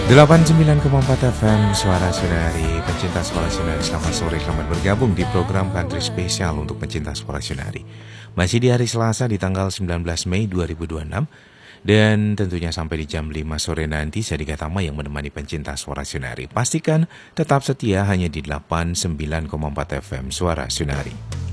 89,4 FM Suara Sunari, pencinta Suara Sunari. Selamat sore, selamat bergabung di program Country Spesial untuk pencinta Suara Sunari. Masih di hari Selasa di tanggal 19 Mei 2026. Dan tentunya sampai di jam 5 sore nanti saya Gatama yang menemani pencinta Suara Sunari. Pastikan tetap setia hanya di 89,4 FM Suara Sunari.